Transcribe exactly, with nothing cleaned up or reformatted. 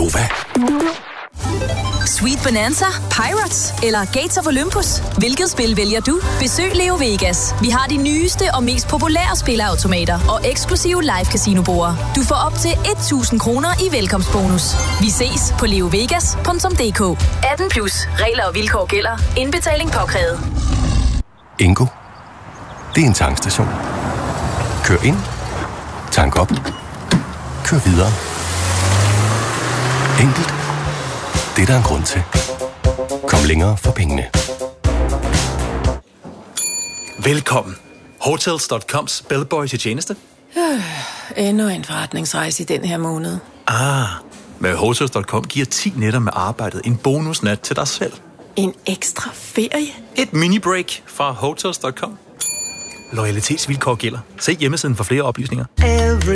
Nova. Sweet Bonanza, Pirates eller Gates of Olympus? Hvilket spil vælger du? Besøg Leo Vegas. Vi har de nyeste og mest populære spilleautomater og eksklusive live casino-borde. Du får op til tusind kroner i velkomstbonus. Vi ses på leovegas punktum d k. atten plus. Regler og vilkår gælder. Indbetaling påkrævet. Ingo. Det er en tankstation. Kør ind. Tank op. Kør videre. Enkelt. Det er der en grund til. Kom længere for pengene. Velkommen. Hotels punktum coms bellboy til tjeneste. Øh, endnu en forretningsrejse i den her måned. Ah, med Hotels punktum com giver ti nætter med arbejdet en bonusnat til dig selv. En ekstra ferie? Et mini-break fra Hotels punktum com. Loyalitetsvilkår gælder. Se hjemmesiden for flere oplysninger.